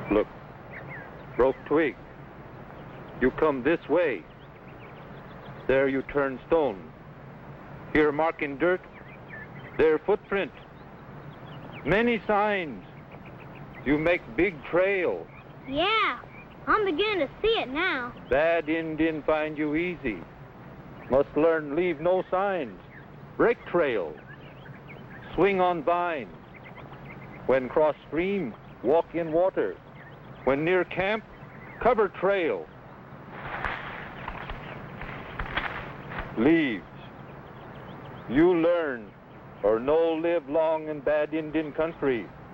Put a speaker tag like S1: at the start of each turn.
S1: Look, broke twig. You come this way. There you turn stone. Here mark in dirt. There footprint. Many signs. You make big trail.
S2: Yeah, I'm beginning to see it now.
S1: Bad Indian find you easy. Must learn leave no signs. Break trail. Swing on vine. When cross stream, walk in water. When near camp, cover trail. Leaves. You learn or no live long in bad Indian country.